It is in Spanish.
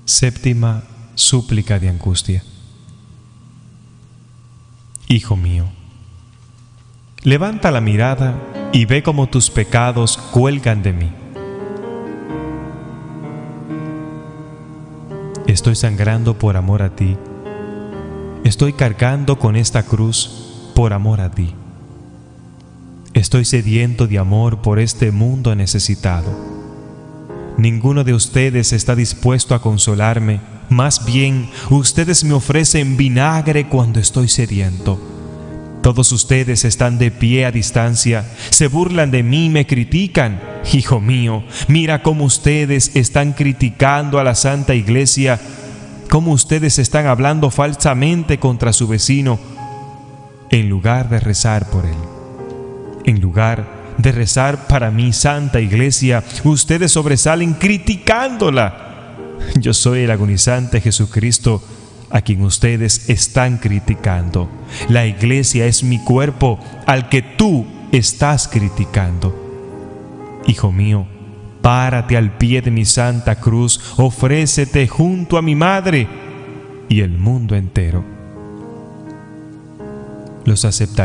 Séptima súplica de angustia. Hijo mío, levanta la mirada y ve cómo tus pecados cuelgan de mí. Estoy sangrando por amor a ti. Estoy cargando con esta cruz por amor a ti. Estoy sediento de amor por este mundo necesitado. Ninguno de ustedes está dispuesto a consolarme. Más bien, ustedes me ofrecen vinagre cuando estoy sediento. Todos ustedes están de pie a distancia, se burlan de mí y me critican. Hijo mío, mira cómo ustedes están criticando a la Santa Iglesia, cómo ustedes están hablando falsamente contra su vecino, en lugar de rezar por él. En lugar de rezar para mi Santa Iglesia, ustedes sobresalen criticándola. Yo soy el agonizante Jesucristo a quien ustedes están criticando. La Iglesia es mi cuerpo al que tú estás criticando. Hijo mío, párate al pie de mi Santa Cruz, ofrécete junto a mi Madre y el mundo entero los aceptará.